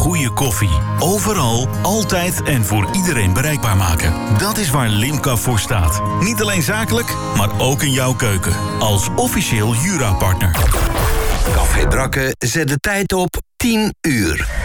goede koffie. Overal, altijd en voor iedereen bereikbaar maken. Dat is waar Limca voor staat. Niet alleen zakelijk, maar ook in jouw keuken. Als officieel Jura-partner. Café Drakke zet de tijd op 10 uur.